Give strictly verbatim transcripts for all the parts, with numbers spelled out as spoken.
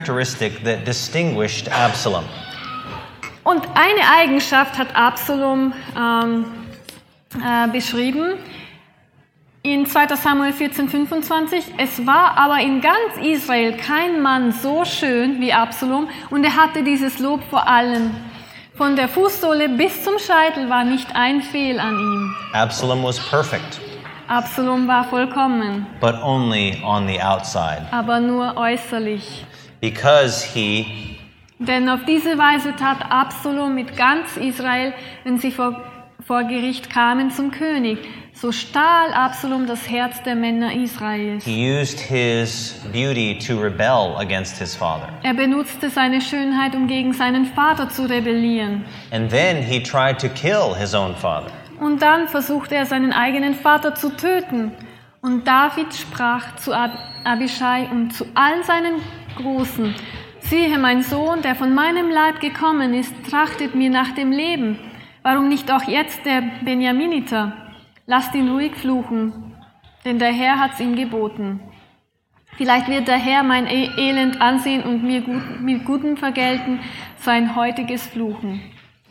characteristic that distinguished Absalom. Und eine Eigenschaft hat Absalom ähm, äh, beschrieben in zweiter Samuel vierzehn fünfundzwanzig. Es war aber in ganz Israel kein Mann so schön wie Absalom und er hatte dieses Lob vor allen. Von der Fußsohle bis zum Scheitel war nicht ein Fehl an ihm. Absalom was perfect, Absalom war vollkommen, but only on the outside, aber nur äußerlich. because he Denn auf diese Weise tat Absalom mit ganz Israel, wenn sie vor, vor Gericht kamen, zum König. So stahl Absalom das Herz der Männer Israels. he used his beauty to rebel against his father. Er benutzte seine Schönheit, um gegen seinen Vater zu rebellieren. And then he tried to kill his own father. Und dann versuchte er, seinen eigenen Vater zu töten. Und David sprach zu Ab- Abischai und zu allen seinen Großen: Siehe, mein Sohn, der von meinem Leib gekommen ist, trachtet mir nach dem Leben. Warum nicht auch jetzt der Benjaminiter? Lasst ihn ruhig fluchen, denn der Herr hat's ihm geboten. Vielleicht wird der Herr mein E- Elend ansehen und mir gut, mit Gutem vergelten sein heutiges Fluchen.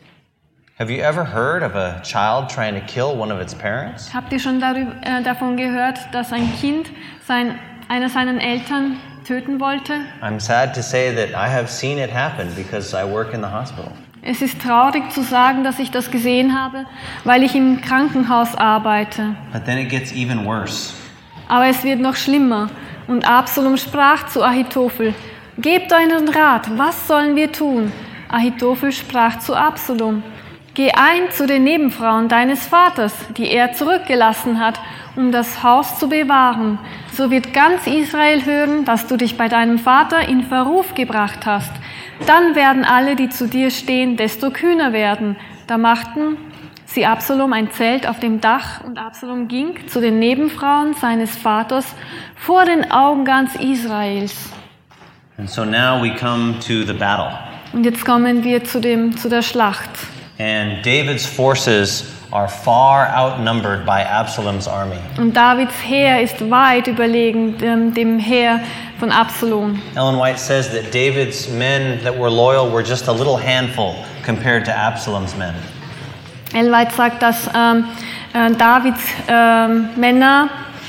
Have you ever heard of a child trying to kill one of its parents? Habt ihr schon darüber, äh, davon gehört, dass ein Kind sein, einer seiner Eltern töten wollte? I'm sad to say that I have seen it happen because I work in the hospital. Es ist traurig zu sagen, dass ich das gesehen habe, weil ich im Krankenhaus arbeite. But then it gets even worse. Aber es wird noch schlimmer. Und Absalom sprach zu Ahitophel: Gebt euren Rat, was sollen wir tun? Ahitophel sprach zu Absalom: Geh ein zu den Nebenfrauen deines Vaters, die er zurückgelassen hat, um das Haus zu bewahren. So wird ganz Israel hören, dass du dich bei deinem Vater in Verruf gebracht hast. Dann werden alle, die zu dir stehen, desto kühner werden. Da machten sie Absalom ein Zelt auf dem Dach und Absalom ging zu den Nebenfrauen seines Vaters vor den Augen ganz Israels. And so now we come to the battle. Und jetzt kommen wir zu, dem, zu der Schlacht. And David's forces are far outnumbered by Absalom's army. Und Davids Heer ist weit überlegen dem, dem Heer von Absalom. Ellen White says that David's men that were loyal were just a little handful compared to Absalom's men. Ellen White sagt, dass ähm, äh, Davids ähm, Männer,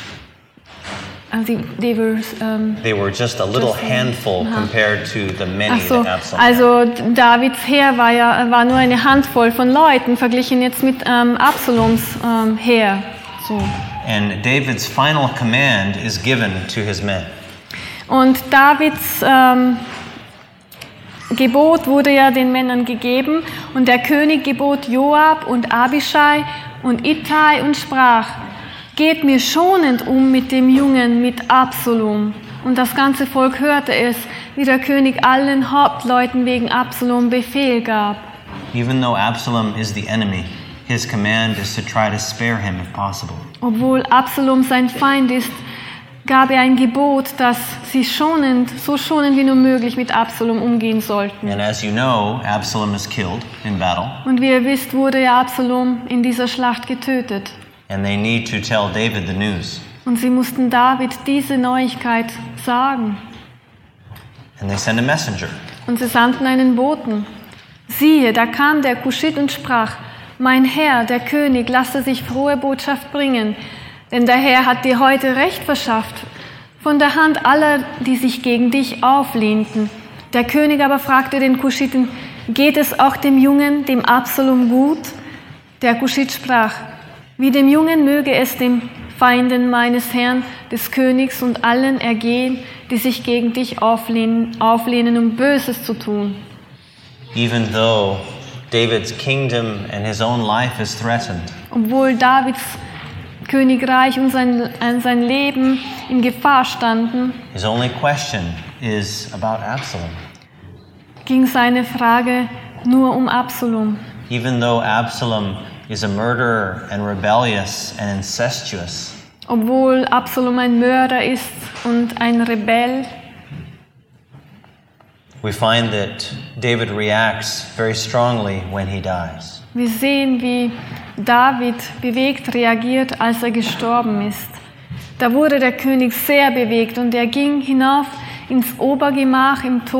äh, die, die were, ähm, They were just a little Just a- handful Aha. compared to the many ach so, that Absalom had. also Davids Heer war ja war nur eine Handvoll von Leuten verglichen jetzt mit ähm, Absaloms ähm, Heer. So. And David's final command is given to his men. Und Davids ähm, Gebot wurde ja den Männern gegeben und der König gebot Joab und Abischai und Ittai und sprach: Geht mir schonend um mit dem Jungen, mit Absalom. Und das ganze Volk hörte es, wie der König allen Hauptleuten wegen Absalom Befehl gab. Even though Absalom is the enemy, his command is to try to spare him if possible. Obwohl Absalom sein Feind ist, gab er ein Gebot, dass sie schonend, so schonend wie nur möglich mit Absalom umgehen sollten. And as you know, Absalom is killed in battle, Und wie ihr wisst, wurde ja Absalom in dieser Schlacht getötet. and they need to tell David the news. Und sie mussten David diese Neuigkeit sagen. And they send a messenger. Und sie sandten einen Boten. Siehe, da kam der Kuschit und sprach: Mein Herr, der König, lasse sich frohe Botschaft bringen, denn der Herr hat dir heute Recht verschafft von der Hand aller, die sich gegen dich auflehnten. Der König aber fragte den Kuschiten: Geht es auch dem Jungen, dem Absalom, gut? Der Kuschit sprach: Wie dem Jungen möge es den Feinden meines Herrn, des Königs und allen ergehen, die sich gegen dich auflehnen, auflehnen, um Böses zu tun. Even though David's kingdom and his own life is threatened, Obwohl Davids Königreich und sein, sein Leben in Gefahr standen, his only question is about Absalom. ging seine Frage nur um Absalom. Even though Absalom is a murderer and rebellious and incestuous, Obwohl Absalom ein Mörder ist und ein Rebell, we find that David reacts very strongly when he dies. wir sehen, wie David bewegt reagiert, als er gestorben ist. Da wurde der König sehr bewegt und er ging hinauf ins Obergemach im